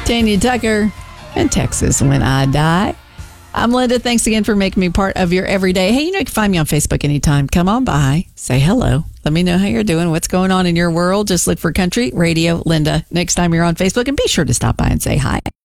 Tanya Tucker, and Texas When I Die. I'm Linda. Thanks again for making me part of your everyday. Hey, you can find me on Facebook anytime. Come on by, say hello. Let me know how you're doing, what's going on in your world. Just look for Country Radio Linda next time you're on Facebook, and be sure to stop by and say hi.